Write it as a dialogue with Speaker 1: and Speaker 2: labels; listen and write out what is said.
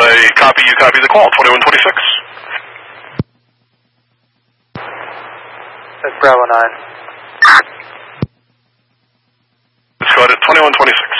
Speaker 1: Relay, copy, you copy the call, 2126.
Speaker 2: That's Bravo 9.
Speaker 1: Let's go ahead at 2126.